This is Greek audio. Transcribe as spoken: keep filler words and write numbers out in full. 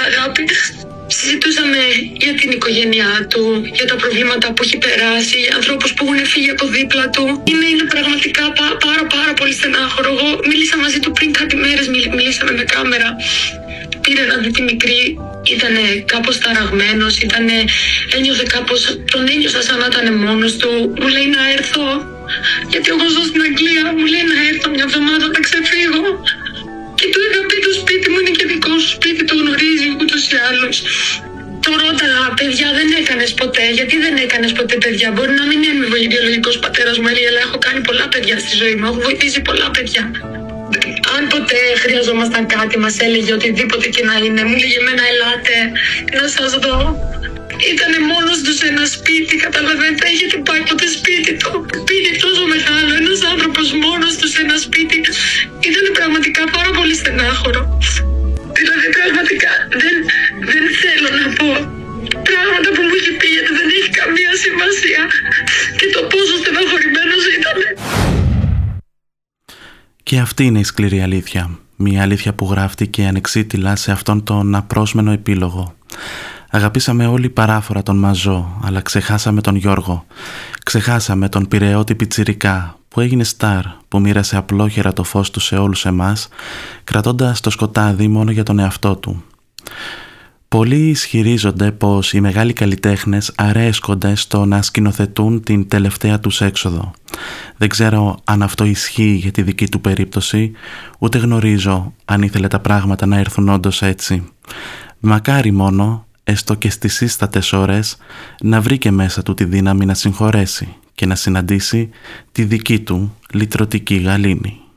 αγάπη. Συζητούσαμε για την οικογένειά του, για τα προβλήματα που έχει περάσει, για ανθρώπους που έχουν φύγει από δίπλα του. Είναι, είναι πραγματικά πά, πάρα πάρα πολύ στενάχωρο. Εγώ μίλησα μαζί του πριν κάτι μέρες, μιλήσαμε με κάμερα. Πήρε να δει τη μικρή, ήταν κάπως ταραγμένος, ήτανε, ένιωθε κάπως, τον ένιωσα σαν να ήταν μόνος του. Μου λέει να έρθω, γιατί εγώ ζω στην Αγγλία, μου λέει να έρθω μια εβδομάδα να ξεφύγω. Και του είχα πει το σπίτι μου είναι και δικό σου σπίτι, το γνωρίζει ούτως ή άλλως. Το ρώταγα, παιδιά δεν έκανες ποτέ, γιατί δεν έκανες ποτέ παιδιά? Μπορεί να μην είμαι βιολογικός πατέρας μου, αλλά έχω κάνει πολλά παιδιά στη ζωή μου, έχω βοηθήσει πολλά παιδιά. Αν ποτέ χρειαζόμασταν κάτι, μας έλεγε οτιδήποτε και να είναι. Μου λέγε εμένα ελάτε να σας δω. Ήτανε μόνος του σε ένα σπίτι, καταλαβαίνετε, έχετε πάει ποτέ σπίτι του? Σπίτι τόσο μεγάλο, ένας άνθρωπος μόνος του σε ένα σπίτι. Ήτανε πραγματικά πάρα πολύ στενάχωρο. Δηλαδή πραγματικά δεν, δεν θέλω να πω πράγματα που μου έχει πει, γιατί δεν έχει καμία σημασία. Και το πόσο στεναχωρημένος ήτανε. Και αυτή είναι η σκληρή αλήθεια. Μια αλήθεια που γράφτηκε ανεξίτηλα σε αυτόν τον απρόσμενο επίλογο. Αγαπήσαμε όλοι παράφορα τον Μαζό, αλλά ξεχάσαμε τον Γιώργο. Ξεχάσαμε τον πειραιώτη πιτσιρικά που έγινε στάρ, που μοίρασε απλόχερα το φως του σε όλους εμάς, κρατώντας το σκοτάδι μόνο για τον εαυτό του. Πολλοί ισχυρίζονται πως οι μεγάλοι καλλιτέχνες αρέσκονται στο να σκηνοθετούν την τελευταία τους έξοδο. Δεν ξέρω αν αυτό ισχύει για τη δική του περίπτωση, ούτε γνωρίζω αν ήθελε τα πράγματα να έρθουν όντως έτσι. Μακάρι μόνο, έστω και στις σύστατες ώρες, να βρει και μέσα του τη δύναμη να συγχωρέσει και να συναντήσει τη δική του λυτρωτική γαλήνη.